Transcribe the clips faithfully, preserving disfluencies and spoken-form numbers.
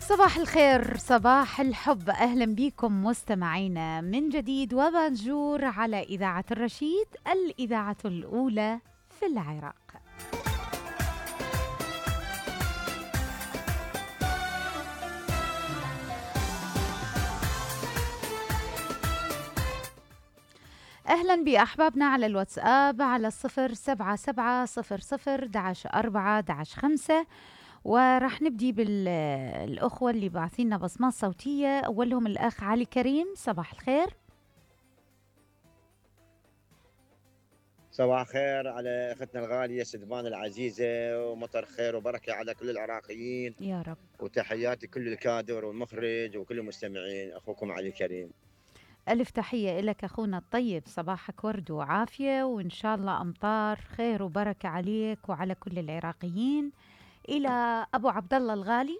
صباح الخير، صباح الحب، أهلا بكم مستمعينا من جديد وبنجور على إذاعة الرشيد، الإذاعة الأولى في العراق. أهلا بأحبابنا على الواتساب على الصفر سبعة سبعة صفر صفر دعش أربعة دعش خمسة، ورح نبدي بالأخوة اللي باعثين بصمات صوتية. أولهم الأخ علي كريم، صباح الخير. صباح الخير على اختنا الغاليه سدبان العزيزه، ومطر خير وبركه على كل العراقيين يا رب. وتحياتي كل الكادر والمخرج وكل المستمعين. اخوكم علي كريم. ألف تحية لك أخونا الطيب، صباحك ورد وعافية، وإن شاء الله أمطار خير وبركة عليك وعلى كل العراقيين. إلى أبو عبد الله الغالي.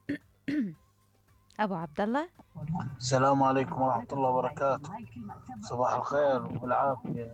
أبو عبد الله، السلام عليكم ورحمة الله وبركاته. صباح الخير والعافية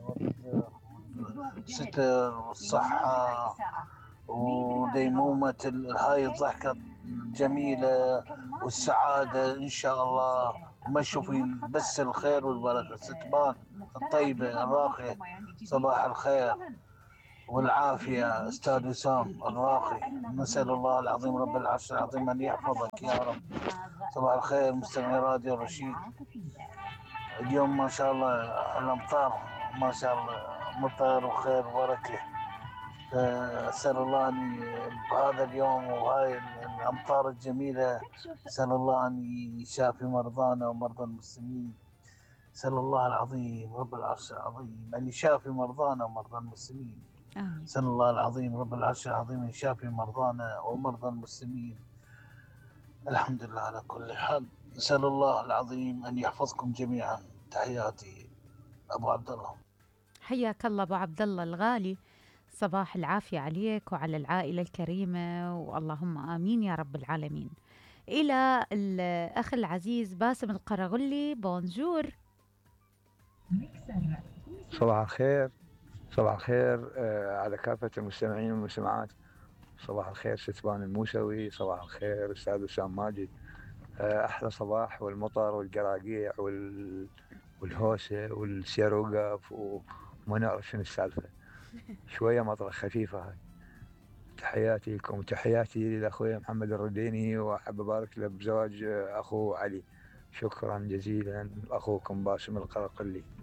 والستر والصحة وديمومة ال- هاي الضحكة الجميلة والسعادة إن شاء الله، وما تشوفي بس الخير والبركة. ستبان الطيبة الراقية، صباح الخير والعافية. أستاذ وسام الراقي، نسأل الله العظيم رب العرش العظيم أن يحفظك يا رب. صباح الخير مستمعي راديو الرشيد. اليوم ما شاء الله الأمطار ما شاء الله مطر وخير وبركة. أسأل الله أن بهذا اليوم وهاي الأمطار الجميلة أسأل الله أن يشافي مرضانا ومرضى المسلمين. أسأل الله العظيم رب العرش العظيم أن يشافي مرضانا ومرضى المسلمين. آمين. أسأل الله العظيم رب العرش العظيم أن يشافي مرضانا ومرضى المسلمين. الحمد لله على كل حال. أسأل الله العظيم أن يحفظكم جميعا. تحياتي أبو عبد الله. حياك الله أبو عبد الله الغالي، صباح العافية عليك وعلى العائلة الكريمة، واللهم آمين يا رب العالمين. إلى الأخ العزيز باسم القرغلي، بونجور. صباح الخير، صباح الخير آه على كافة المستمعين والمستمعات. صباح الخير ستبان الموسوي، صباح الخير أستاذ وسام ماجد. آه أحلى صباح، والمطر والقراقيع وال... والهوسة والسيروقف وما نعرف شنو السالفة. شوية مطرة خفيفة هاي. تحياتي لكم وتحياتي لأخوي محمد الرديني، وأحب أبارك له بزواج أخوه علي. شكرا جزيلا، أخوكم باسم القرقلي.